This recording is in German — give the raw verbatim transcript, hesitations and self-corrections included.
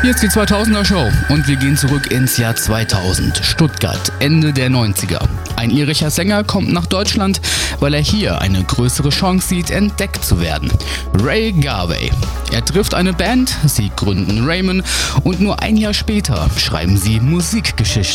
Hier ist die zweitausender Show und wir gehen zurück ins Jahr zweitausend, Stuttgart, Ende der neunziger. Ein irischer Sänger kommt nach Deutschland, weil er hier eine größere Chance sieht, entdeckt zu werden. Ray Garvey. Er trifft eine Band, sie gründen Ramen und nur ein Jahr später schreiben sie Musikgeschichte.